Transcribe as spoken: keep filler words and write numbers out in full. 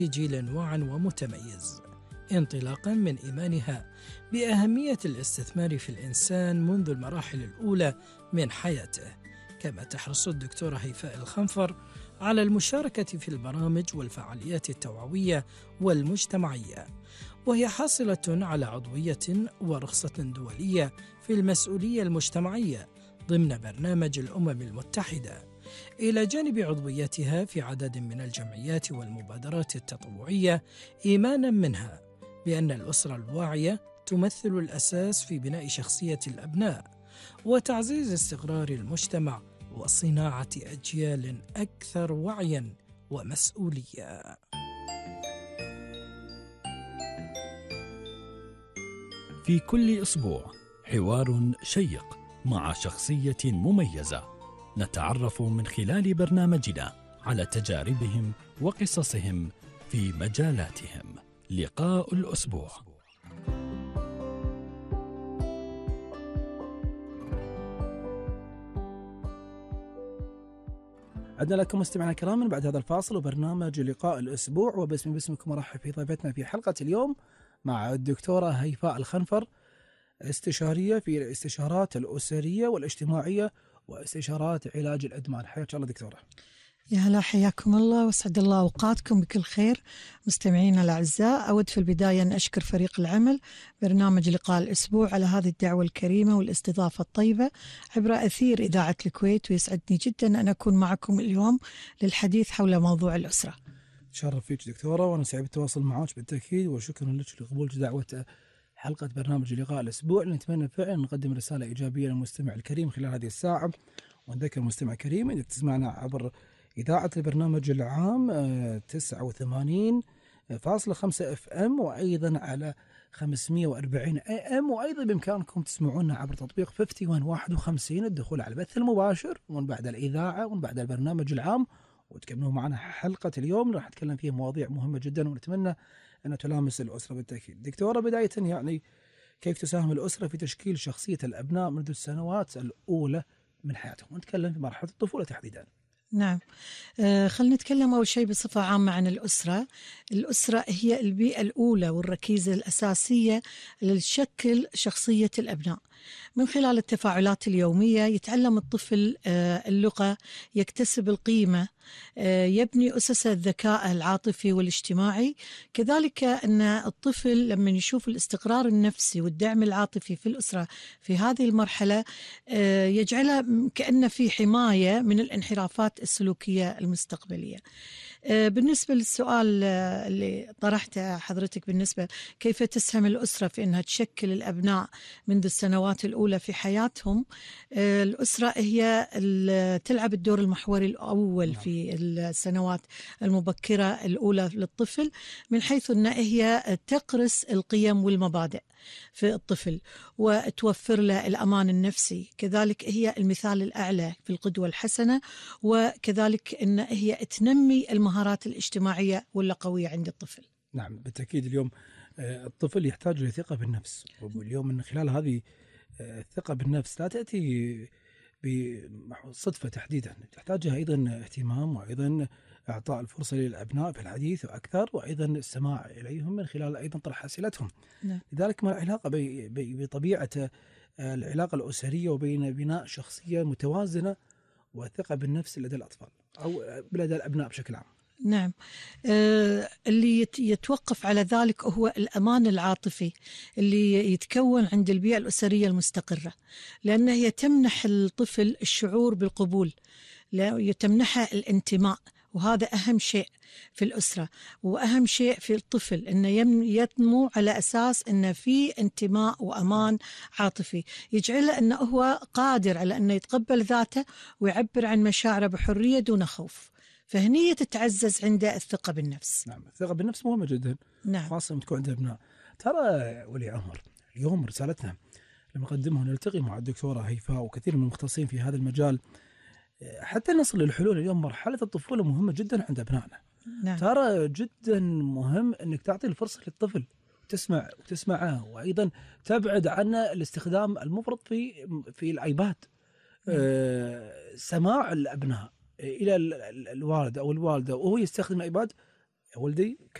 جيل واع ومتميز، انطلاقا من إيمانها بأهمية الاستثمار في الإنسان منذ المراحل الأولى من حياته. كما تحرص الدكتورة هيفاء الخنفر على المشاركة في البرامج والفعاليات التوعوية والمجتمعية، وهي حاصلة على عضوية ورخصة دولية في المسؤولية المجتمعية ضمن برنامج الأمم المتحدة، إلى جانب عضويتها في عدد من الجمعيات والمبادرات التطوعية، إيمانا منها بأن الأسرة الواعية تمثل الأساس في بناء شخصية الأبناء وتعزيز استقرار المجتمع وصناعة أجيال أكثر وعيا ومسؤولية. في كل أسبوع حوار شيق مع شخصية مميزة، نتعرف من خلال برنامجنا على تجاربهم وقصصهم في مجالاتهم. لقاء الأسبوع. عدنا لكم مستمعينا الكرام من بعد هذا الفاصل وبرنامج لقاء الأسبوع، وباسم باسمكم أرحب في ضيفتنا في حلقة اليوم مع الدكتورة هيفاء الخنفر، استشارية في الاستشارات الأسرية والاجتماعية واستشارات علاج الإدمان. حياك الله دكتورة. يا هلا، حياكم الله واسعد الله أوقاتكم بكل خير. مستمعينا الأعزاء، أود في البداية أن أشكر فريق العمل برنامج لقاء الأسبوع على هذه الدعوة الكريمة والاستضافة الطيبة عبر أثير إذاعة الكويت، ويسعدني جدا أن أكون معكم اليوم للحديث حول موضوع الأسرة. تشرف فيك دكتورة، وأنا سعيد بالتواصل معك بالتأكيد، وشكرا لك لقبول دعوة حلقة برنامج لقاء الأسبوع. نتمنى فعلا نقدم رسالة إيجابية للمستمع الكريم خلال هذه الساعة. ونذكر المستمع الكريم أنك تسمعنا عبر إذاعة البرنامج العام تسعة وثمانين فاصلة خمسة اف ام، وأيضا على خمسمئة وأربعين اي ام، وأيضا بإمكانكم تسمعونا عبر تطبيق خمسة وخمسين واحد وخمسين، الدخول على البث المباشر ومن بعد الإذاعة ومن بعد البرنامج العام، وتكملوا معنا حلقة اليوم راح نتكلم فيها مواضيع مهمة جدا ونتمنى أن تلامس الأسرة بالتأكيد. دكتورة، بداية يعني كيف تساهم الأسرة في تشكيل شخصية الأبناء منذ السنوات الأولى من حياتهم؟ نتكلم في مرحلة الطفولة تحديدا. نعم، آه خلينا نتكلم أول شيء بصفة عامة عن الأسرة. الأسرة هي البيئة الأولى والركيزة الأساسية لشكل شخصية الأبناء. من خلال التفاعلات اليومية يتعلم الطفل آه اللغة، يكتسب القيمة، آه يبني أسس الذكاء العاطفي والاجتماعي. كذلك أن الطفل لما يشوف الاستقرار النفسي والدعم العاطفي في الأسرة في هذه المرحلة آه يجعلها كأن في حماية من الانحرافات السلوكية المستقبلية. بالنسبة للسؤال اللي طرحته حضرتك، بالنسبة كيف تسهم الأسرة في أنها تشكل الأبناء منذ السنوات الأولى في حياتهم، الأسرة هي تلعب الدور المحوري الأول في السنوات المبكرة الأولى للطفل، من حيث أنها هي تقرس القيم والمبادئ في الطفل وتوفر له الأمان النفسي. كذلك هي المثال الأعلى في القدوة الحسنة، وكذلك أن هي تنمي المهارات الاجتماعية والقوية عند الطفل. نعم بالتأكيد. اليوم الطفل يحتاج لثقة بالنفس، واليوم من خلال هذه الثقة بالنفس لا تأتي بصدفة تحديدا، تحتاجها أيضا اهتمام، وأيضا إعطاء الفرصة للأبناء في الحديث وأكثر، وأيضا السماع إليهم من خلال أيضا طرح أسئلتهم. نعم. لذلك ما العلاقة بطبيعة العلاقة الأسرية وبين بناء شخصية متوازنة وثقة بالنفس لدى الأطفال أو لدى الأبناء بشكل عام. نعم، آه اللي يتوقف على ذلك هو الأمان العاطفي اللي يتكون عند البيئة الأسرية المستقرة، لأنها هي تمنح الطفل الشعور بالقبول، تمنحه الانتماء، وهذا أهم شيء في الأسرة وأهم شيء في الطفل، أنه ينمو على أساس أنه في انتماء وأمان عاطفي يجعله أنه هو قادر على أنه يتقبل ذاته ويعبر عن مشاعره بحرية دون خوف. فهنية تتعزز عنده الثقة بالنفس. نعم، الثقة بالنفس مهمة جدا. نعم. خاصة لما تكون عند أبناء. ترى ولي أمر، اليوم رسالتنا لما نقدمها نلتقي مع الدكتورة هيفاء وكثير من المختصين في هذا المجال حتى نصل للحلول. اليوم مرحلة الطفولة مهمة جدا عند أبنائنا. نعم. ترى جدا مهم أنك تعطي الفرصة للطفل وتسمع وتسمعه، وأيضا تبعد عن الاستخدام المفرط في في الآيباد. آه سماع الأبناء إلى الوالد أو الوالدة وهو يستخدم الآيباد يا ولدي